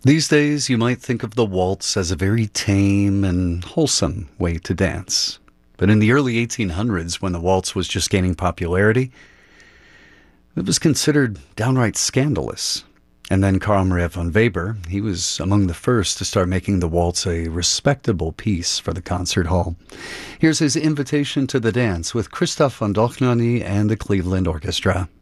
These days, you might think of the waltz as a very tame and wholesome way to dance. But in the early 1800s, when the waltz was just gaining popularity, it was considered downright scandalous. And then Karl Maria von Weber, he was among the first to start making the waltz a respectable piece for the concert hall. Here's his invitation to the dance with Christoph von Dohnanyi and the Cleveland Orchestra.